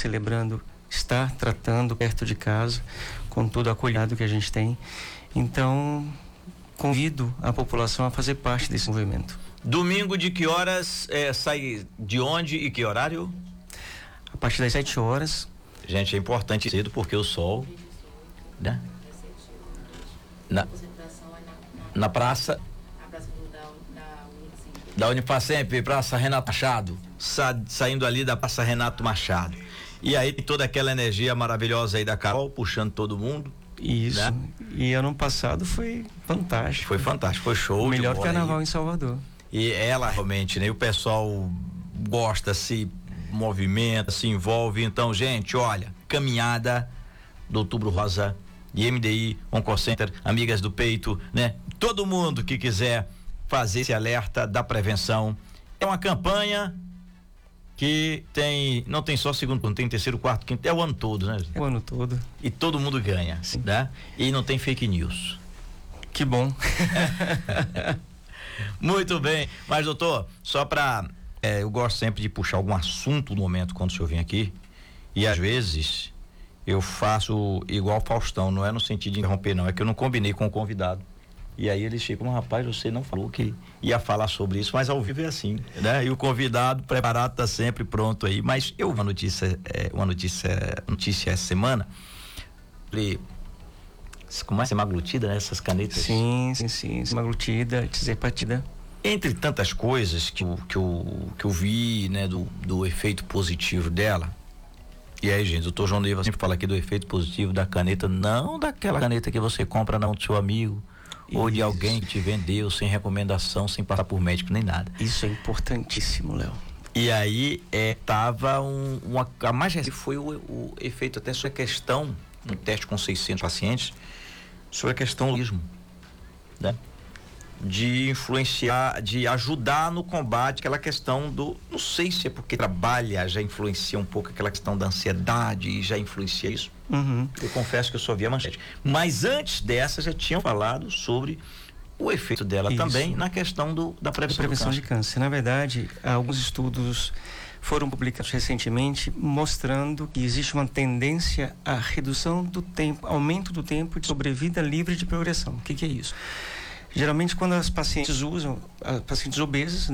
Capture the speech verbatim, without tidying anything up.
celebrando estar tratando perto de casa, com todo o acolhimento que a gente tem. Então, convido a população a fazer parte desse movimento. Domingo de que horas, é, sai de onde e que horário? A partir das sete horas. Gente, é importante cedo porque o sol, né? Na, na praça da Unifacemp, Praça Renato Machado, sa, saindo ali da Praça Renato Machado. E aí toda aquela energia maravilhosa aí da Carol, puxando todo mundo. Isso. Né? E ano passado foi fantástico. Foi fantástico, foi show. O melhor carnaval aí. Em Salvador. E ela realmente, né? O pessoal gosta, se movimenta, se envolve. Então, gente, olha, caminhada do Outubro Rosa, de M D I, Oncocenter, Amigas do Peito, né? Todo mundo que quiser fazer esse alerta da prevenção. É uma campanha que tem, não tem só segundo turno, tem terceiro, quarto, quinto, é o ano todo, né? É o ano todo. E todo mundo ganha, Sim. né? E não tem fake news. Que bom. Muito bem, mas doutor, só pra, é, eu gosto sempre de puxar algum assunto no momento quando o senhor vem aqui, e às vezes eu faço igual o Faustão, não é no sentido de interromper não, é que eu não combinei com o convidado. E aí eles ficam, rapaz, você não falou que ia falar sobre isso, mas ao vivo é assim, né? E o convidado preparado tá sempre pronto aí, mas eu uma notícia, é, uma notícia, notícia essa semana, falei, como é semaglutida, né? Essas canetas. Sim, sim, sim, semaglutida, tirzepatida. Entre tantas coisas que eu, que eu, que eu vi, né, do, do efeito positivo dela. E aí, gente, o doutor João Neiva sempre fala aqui do efeito positivo da caneta, não daquela caneta que você compra não do seu amigo, Isso. ou de alguém que te vendeu sem recomendação, sem passar por médico nem nada. Isso é importantíssimo, Léo. E aí, é, tava um, uma, a mais recente foi o, o efeito até sobre a questão, um teste com seiscentos pacientes, sobre a questão do autismo, né? De influenciar, de ajudar no combate aquela questão do, não sei se é porque trabalha, já influencia um pouco aquela questão da ansiedade e já influencia isso. Uhum. Eu confesso que eu só vi a manchete. Mas antes dessa já tinham falado sobre o efeito dela isso. também na questão do, da prevenção, prevenção do de câncer. Na verdade, alguns estudos foram publicados recentemente mostrando que existe uma tendência à redução do tempo, aumento do tempo de sobrevida livre de progressão. O que, que é isso? Geralmente, quando as pacientes usam, as pacientes obesas, né,